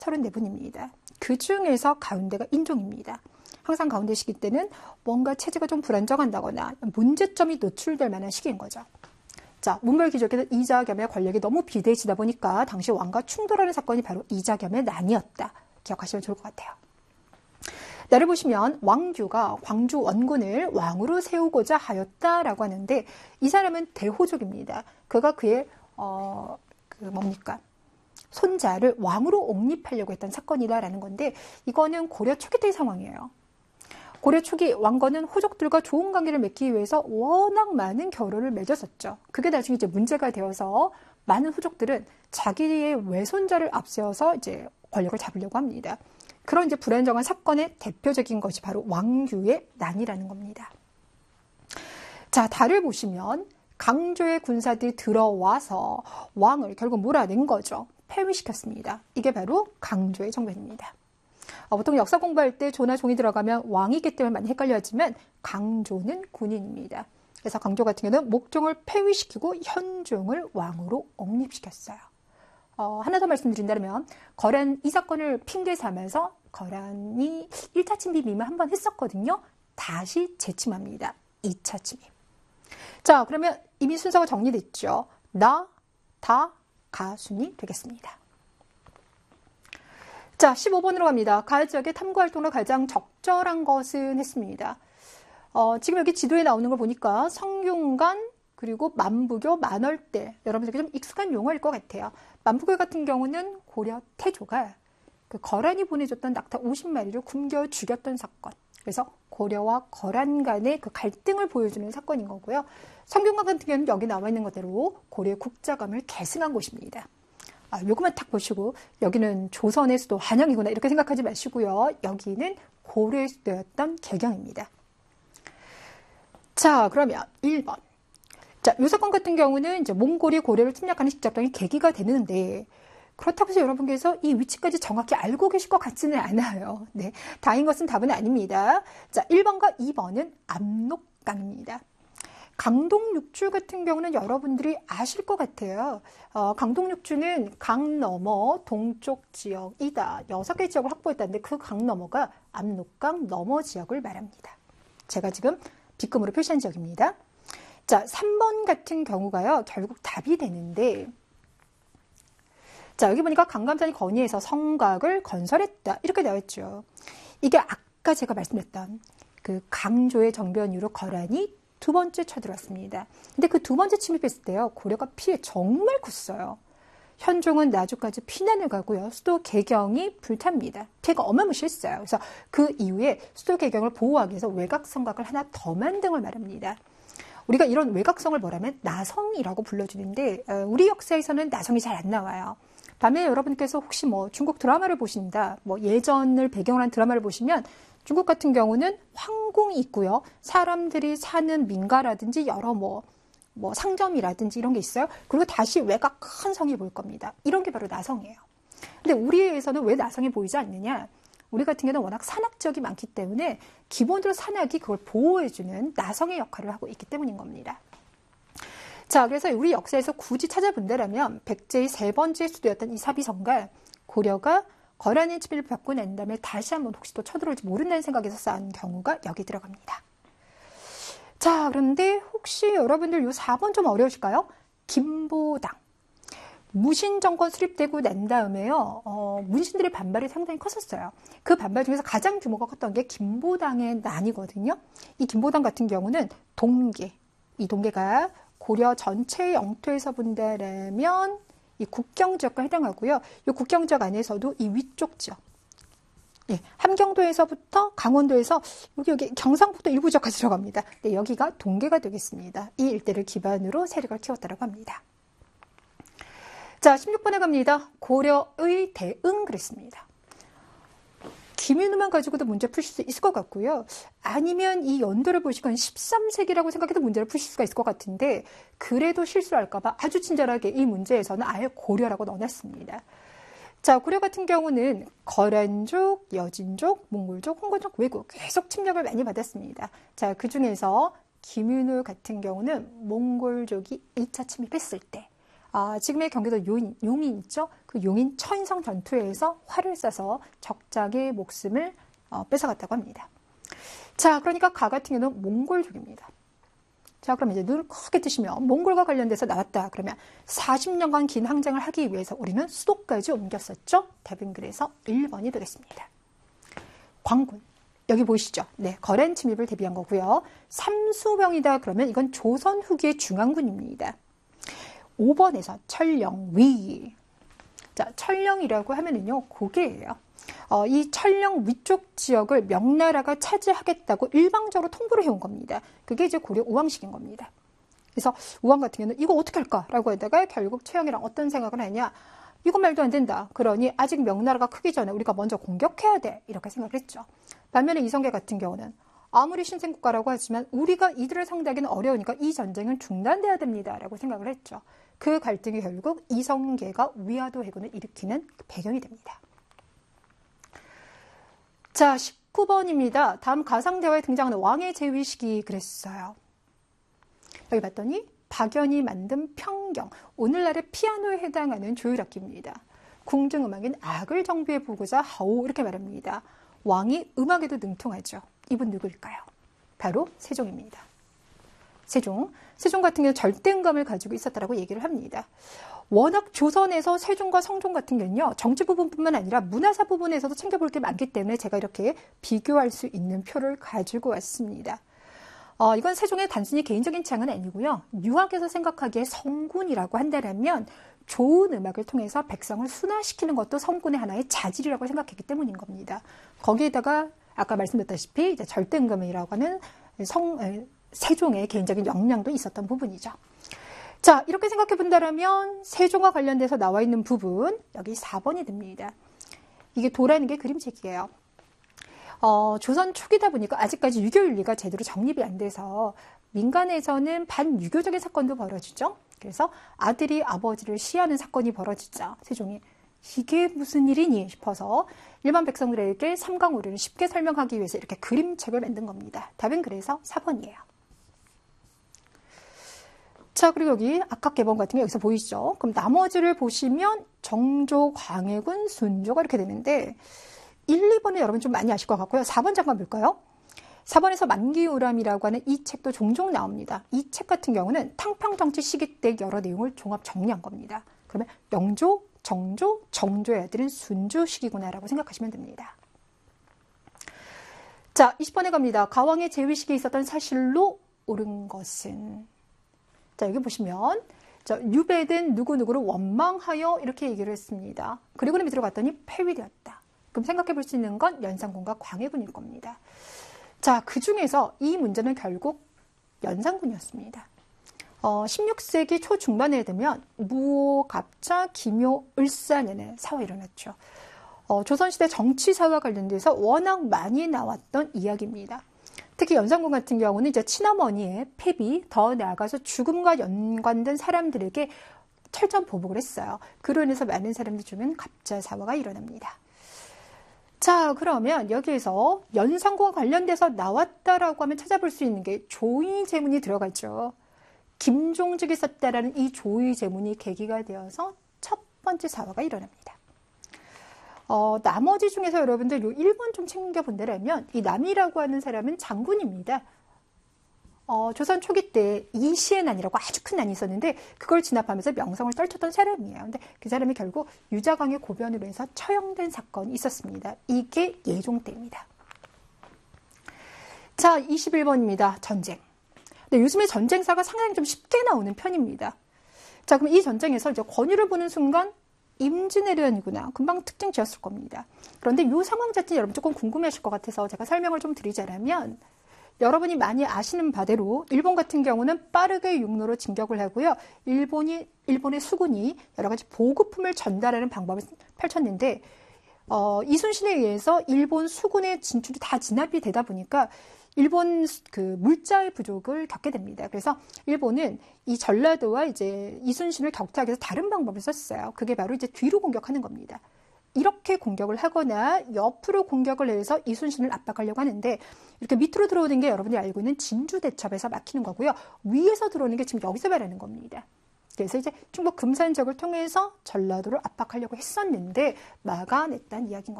34분입니다. 그 중에서 가운데가 인종입니다. 항상 가운데 시기 때는 뭔가 체제가 좀 불안정한다거나 문제점이 노출될 만한 시기인 거죠. 자, 문벌 귀족에는 이자겸의 권력이 너무 비대해지다 보니까 당시 왕과 충돌하는 사건이 바로 이자겸의 난이었다. 기억하시면 좋을 것 같아요. 나를 보시면 왕규가 광주 원군을 왕으로 세우고자 하였다라고 하는데 이 사람은 대호족입니다. 그가 그의 손자를 왕으로 옹립하려고 했던 사건이다라는 건데 이거는 고려 초기 때의 상황이에요. 고려 초기 왕건은 호족들과 좋은 관계를 맺기 위해서 워낙 많은 결혼을 맺었었죠. 그게 나중에 이제 문제가 되어서 많은 호족들은 자기의 외손자를 앞세워서 이제 권력을 잡으려고 합니다. 그런 이제 불안정한 사건의 대표적인 것이 바로 왕규의 난이라는 겁니다. 자, 달을 보시면 강조의 군사들이 들어와서 왕을 결국 몰아낸 거죠. 폐위시켰습니다. 이게 바로 강조의 정변입니다. 보통 역사 공부할 때 조나 종이 들어가면 왕이기 때문에 많이 헷갈려하지만 강조는 군인입니다. 그래서 강조 같은 경우는 목종을 폐위시키고 현종을 왕으로 옹립시켰어요. 하나 더 말씀드린다면 거란 이 사건을 핑계 삼아서 거란이 1차 침입 이미 한 번 했었거든요. 다시 재침합니다. 2차 침입. 자, 그러면 이미 순서가 정리됐죠. 나, 다, 가 순이 되겠습니다. 자, 15번으로 갑니다. 가을 지역의 탐구 활동으로 가장 적절한 것은 했습니다. 지금 여기 지도에 나오는 걸 보니까 성균관 그리고 만부교, 만월대 여러분들께 좀 익숙한 용어일 것 같아요. 만부교 같은 경우는 고려 태조가 그 거란이 보내줬던 낙타 50마리를 굶겨 죽였던 사건. 그래서 고려와 거란 간의 그 갈등을 보여주는 사건인 거고요. 성균관 같은 경우는 여기 나와 있는 것대로 고려의 국자감을 계승한 곳입니다. 요것만 딱 보시고 여기는 조선의 수도 한양이구나 이렇게 생각하지 마시고요. 여기는 고려의 수도였던 개경입니다. 자, 그러면 1번. 자, 이 사건 같은 경우는 이제 몽골이 고려를 침략하는 직접적인 계기가 되는데 그렇다고 해서 여러분께서 이 위치까지 정확히 알고 계실 것 같지는 않아요. 네, 다인 것은 답은 아닙니다. 자, 1번과 2번은 압록강입니다. 강동 육주 같은 경우는 여러분들이 아실 것 같아요. 강동 육주는 강 너머 동쪽 지역이다. 6개 지역을 확보했다는데 그 강 너머가 압록강 너머 지역을 말합니다. 제가 지금 빗금으로 표시한 지역입니다. 자, 3번 같은 경우가요. 결국 답이 되는데 자, 여기 보니까 강감산이 건의해서 성곽을 건설했다. 이렇게 나와 있죠. 이게 아까 제가 말씀드렸던 그 강조의 정변 이후로 거란이 두 번째 쳐들어왔습니다. 근데 그 두 번째 침입했을 때요. 고려가 피해 정말 컸어요. 현종은 나주까지 피난을 가고요. 수도 개경이 불탑니다. 피해가 어마무시했어요. 그래서 그 이후에 수도 개경을 보호하기 위해서 외곽 성곽을 하나 더 만든 걸 말합니다. 우리가 이런 외곽성을 뭐라면 나성이라고 불러주는데 우리 역사에서는 나성이 잘 안 나와요. 밤에 여러분께서 혹시 뭐 중국 드라마를 보신다, 뭐 예전을 배경으로 한 드라마를 보시면 중국 같은 경우는 황궁이 있고요. 사람들이 사는 민가라든지 여러 뭐 상점이라든지 이런 게 있어요. 그리고 다시 외곽 큰 성이 보일 겁니다. 이런 게 바로 나성이에요. 근데 우리에서는 왜 나성이 보이지 않느냐? 우리 같은 경우는 워낙 산악 지역이 많기 때문에 기본적으로 산악이 그걸 보호해주는 나성의 역할을 하고 있기 때문인 겁니다. 자, 그래서 우리 역사에서 굳이 찾아본다면 백제의 세 번째 수도였던 이 사비성가 고려가 거란의 침입을 받고 난 다음에 다시 한번 혹시 또 쳐들어올지 모른다는 생각에서 쌓은 경우가 여기 들어갑니다. 자, 그런데 혹시 여러분들 이 4번 좀 어려우실까요? 김보당. 무신 정권 수립되고 난 다음에요, 문신들의 반발이 상당히 컸었어요. 그 반발 중에서 가장 규모가 컸던 게 김보당의 난이거든요. 이 김보당 같은 경우는 동계, 이 동계가 고려 전체의 영토에서 본다라면 이 국경 지역과 해당하고요. 이 국경 지역 안에서도 이 위쪽 지역, 예, 함경도에서부터 강원도에서 여기 경상북도 일부 지역까지 들어갑니다. 네, 여기가 동계가 되겠습니다. 이 일대를 기반으로 세력을 키웠다고 합니다. 자, 16번에 갑니다. 고려의 대응 그랬습니다. 김윤우만 가지고도 문제 푸실 수 있을 것 같고요. 아니면 이 연도를 보시건 13세기라고 생각해도 문제를 푸실 수가 있을 것 같은데 그래도 실수를 할까 봐 아주 친절하게 이 문제에서는 아예 고려라고 넣어놨습니다. 자, 고려 같은 경우는 거란족, 여진족, 몽골족, 홍건족, 왜구 계속 침략을 많이 받았습니다. 자, 그중에서 김윤우 같은 경우는 몽골족이 1차 침입했을 때 지금의 경기도 용인 있죠? 그 용인 처인성 전투에서 활을 쏴서 적장의 목숨을 뺏어갔다고 합니다. 자, 그러니까 가 같은 경우는 몽골족입니다. 자, 그럼 이제 눈을 크게 뜨시면 몽골과 관련돼서 나왔다. 그러면 40년간 긴 항쟁을 하기 위해서 우리는 수도까지 옮겼었죠? 답은 그래서 1번이 되겠습니다. 광군. 여기 보이시죠? 네, 거란 침입을 대비한 거고요. 삼수병이다 그러면 이건 조선 후기의 중앙군입니다. 5번에서 철령위. 자, 철령이라고 하면은요, 고개예요. 이 철령 위쪽 지역을 명나라가 차지하겠다고 일방적으로 통보를 해온 겁니다. 그게 이제 고려 우왕식인 겁니다. 그래서 우왕 같은 경우는 이거 어떻게 할까라고 하다가 결국 최영이랑 어떤 생각을 하냐. 이거 말도 안 된다. 그러니 아직 명나라가 크기 전에 우리가 먼저 공격해야 돼. 이렇게 생각을 했죠. 반면에 이성계 같은 경우는 아무리 신생국가라고 하지만 우리가 이들을 상대하기는 어려우니까 이 전쟁은 중단돼야 됩니다. 라고 생각을 했죠. 그 갈등이 결국 이성계가 위화도 해군을 일으키는 배경이 됩니다. 자, 19번입니다. 다음 가상대화에 등장하는 왕의 재위 시기 그랬어요. 여기 봤더니 박연이 만든 평경, 오늘날의 피아노에 해당하는 조율악기입니다. 궁중음악인 악을 정비해 보고자 하오 이렇게 말합니다. 왕이 음악에도 능통하죠. 이분 누구일까요? 바로 세종입니다. 세종 같은 경우는 절대음감을 가지고 있었다라고 얘기를 합니다. 워낙 조선에서 세종과 성종 같은 경우는요, 정치 부분뿐만 아니라 문화사 부분에서도 챙겨볼 게 많기 때문에 제가 이렇게 비교할 수 있는 표를 가지고 왔습니다. 이건 세종의 단순히 개인적인 취향은 아니고요. 유학에서 생각하기에 성군이라고 한다면 좋은 음악을 통해서 백성을 순화시키는 것도 성군의 하나의 자질이라고 생각했기 때문인 겁니다. 거기에다가 아까 말씀드렸다시피 이제 절대음감이라고 하는 세종의 개인적인 역량도 있었던 부분이죠. 자, 이렇게 생각해 본다면 세종과 관련돼서 나와 있는 부분 여기 4번이 됩니다. 이게 도라는 게 그림책이에요. 조선 초기다 보니까 아직까지 유교윤리가 제대로 정립이 안 돼서 민간에서는 반유교적인 사건도 벌어지죠. 그래서 아들이 아버지를 시하는 사건이 벌어지자 세종이 이게 무슨 일이니 싶어서 일반 백성들에게 삼강오류를 쉽게 설명하기 위해서 이렇게 그림책을 만든 겁니다. 답은 그래서 4번이에요. 자, 그리고 여기 악학개범 같은 게 여기서 보이시죠? 그럼 나머지를 보시면 정조, 광해군, 순조가 이렇게 되는데 1, 2번은 여러분 좀 많이 아실 것 같고요. 4번 잠깐 볼까요? 4번에서 만기우람이라고 하는 이 책도 종종 나옵니다. 이 책 같은 경우는 탕평정치 시기 때 여러 내용을 종합 정리한 겁니다. 그러면 영조, 정조, 정조의 아들은 순조 시기구나라고 생각하시면 됩니다. 자, 20번에 갑니다. 가왕의 재위 시기에 있었던 사실로 옳은 것은. 자, 여기 보시면 유배된 누구누구를 원망하여 이렇게 얘기를 했습니다. 그리고 밑으로 갔더니 폐위되었다. 그럼 생각해 볼 수 있는 건 연산군과 광해군일 겁니다. 자, 그 중에서 이 문제는 결국 연산군이었습니다. 16세기 초중반에 되면 무오, 갑자, 기묘, 을사년에 사화 일어났죠. 조선시대 정치사와 관련돼서 워낙 많이 나왔던 이야기입니다. 특히 연산군 같은 경우는 이제 친어머니의 폐비, 더 나아가서 죽음과 연관된 사람들에게 철저한 보복을 했어요. 그로 인해서 많은 사람들 죽은 갑자사화가 일어납니다. 자, 그러면 여기에서 연산군과 관련돼서 나왔다라고 하면 찾아볼 수 있는 게 조의제문이 들어가죠. 김종직이 썼다라는 이 조의제문이 계기가 되어서 첫 번째 사화가 일어납니다. 나머지 중에서 여러분들 요 1번 좀 챙겨본다면 이 남이라고 하는 사람은 장군입니다. 조선 초기 때 이시해난이라고 아주 큰 난이 있었는데 그걸 진압하면서 명성을 떨쳤던 사람이에요. 근데 그 사람이 결국 유자광의 고변으로 해서 처형된 사건이 있었습니다. 이게 예종 때입니다. 자, 21번입니다. 전쟁. 근데 요즘에 전쟁사가 상당히 좀 쉽게 나오는 편입니다. 자, 그럼 이 전쟁에서 이제 권유를 보는 순간 임진왜란이구나. 금방 특징 지었을 겁니다. 그런데 이 상황 자체 여러분 조금 궁금해하실 것 같아서 제가 설명을 좀 드리자면 여러분이 많이 아시는 바대로 일본 같은 경우는 빠르게 육로로 진격을 하고요. 일본의 수군이 여러 가지 보급품을 전달하는 방법을 펼쳤는데 이순신에 의해서 일본 수군의 진출이 다 진압이 되다 보니까 일본 그 물자의 부족을 겪게 됩니다. 그래서 일본은 이 전라도와 이제 이순신을 격퇴하기 위해서 다른 방법을 썼어요. 그게 바로 이제 뒤로 공격하는 겁니다. 이렇게 공격을 하거나 옆으로 공격을 해서 이순신을 압박하려고 하는데 이렇게 밑으로 들어오는 게 여러분이 알고 있는 진주대첩에서 막히는 거고요. 위에서 들어오는 게 지금 여기서 말하는 겁니다. 그래서 이제 충북 금산 지역을 통해서 전라도를 압박하려고 했었는데 막아냈다는 이야기인 겁니다.